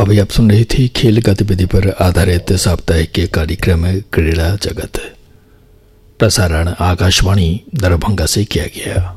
अभी आप सुन रही थी खेल गतिविधि पर आधारित साप्ताहिक कार्यक्रम क्रीड़ा जगत। प्रसारण आकाशवाणी दरभंगा से किया गया।